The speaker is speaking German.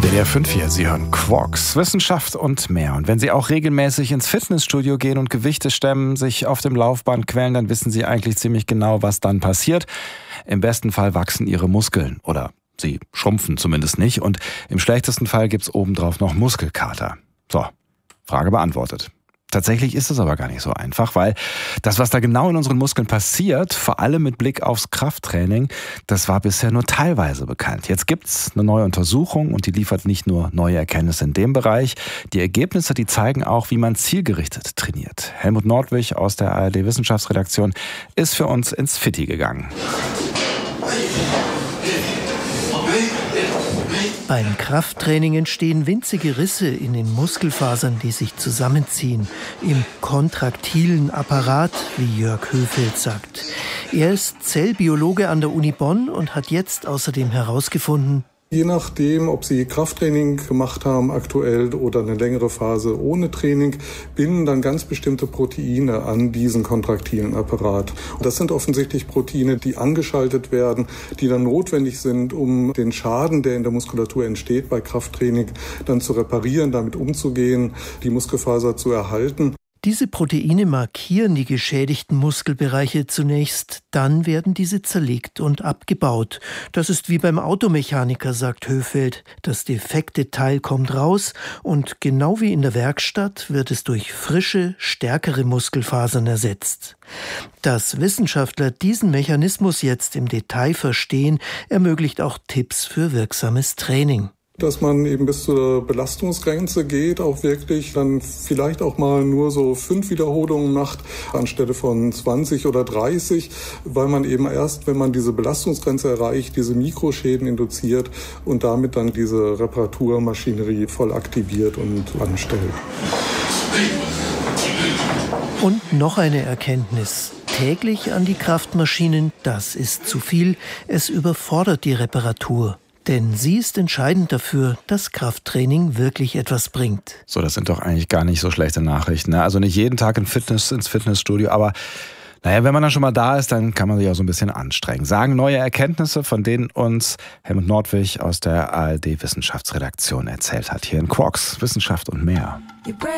WDR 5 hier, Sie hören Quarks, Wissenschaft und mehr. Und wenn Sie auch regelmäßig ins Fitnessstudio gehen und Gewichte stemmen, sich auf dem Laufband quälen, dann wissen Sie eigentlich ziemlich genau, was dann passiert. Im besten Fall wachsen Ihre Muskeln oder sie schrumpfen zumindest nicht. Und im schlechtesten Fall gibt's obendrauf noch Muskelkater. So, Frage beantwortet. Tatsächlich ist es aber gar nicht so einfach, weil das, was da genau in unseren Muskeln passiert, vor allem mit Blick aufs Krafttraining, das war bisher nur teilweise bekannt. Jetzt gibt's eine neue Untersuchung und die liefert nicht nur neue Erkenntnisse in dem Bereich. Die Ergebnisse, die zeigen auch, wie man zielgerichtet trainiert. Helmut Nordwig aus der ARD-Wissenschaftsredaktion ist für uns ins Fitti gegangen. Beim Krafttraining entstehen winzige Risse in den Muskelfasern, die sich zusammenziehen. Im kontraktilen Apparat, wie Jörg Höfeld sagt. Er ist Zellbiologe an der Uni Bonn und hat jetzt außerdem herausgefunden: Je nachdem, ob Sie Krafttraining gemacht haben aktuell oder eine längere Phase ohne Training, binden dann ganz bestimmte Proteine an diesen kontraktilen Apparat. Und das sind offensichtlich Proteine, die angeschaltet werden, die dann notwendig sind, um den Schaden, der in der Muskulatur entsteht bei Krafttraining, dann zu reparieren, damit umzugehen, die Muskelfaser zu erhalten. Diese Proteine markieren die geschädigten Muskelbereiche zunächst, dann werden diese zerlegt und abgebaut. Das ist wie beim Automechaniker, sagt Höfeld. Das defekte Teil kommt raus und genau wie in der Werkstatt wird es durch frische, stärkere Muskelfasern ersetzt. Dass Wissenschaftler diesen Mechanismus jetzt im Detail verstehen, ermöglicht auch Tipps für wirksames Training. Dass man eben bis zur Belastungsgrenze geht, auch wirklich dann vielleicht auch mal nur so 5 Wiederholungen macht, anstelle von 20 oder 30, weil man eben erst, wenn man diese Belastungsgrenze erreicht, diese Mikroschäden induziert und damit dann diese Reparaturmaschinerie voll aktiviert und anstellt. Und noch eine Erkenntnis. Täglich an die Kraftmaschinen, das ist zu viel. Es überfordert die Reparatur. Denn sie ist entscheidend dafür, dass Krafttraining wirklich etwas bringt. So, das sind doch eigentlich gar nicht so schlechte Nachrichten, ne? Also nicht jeden Tag ins Fitnessstudio, aber naja, wenn man dann schon mal da ist, dann kann man sich auch so ein bisschen anstrengen. Sagen neue Erkenntnisse, von denen uns Helmut Nordwig aus der ARD-Wissenschaftsredaktion erzählt hat. Hier in Quarks, Wissenschaft und mehr.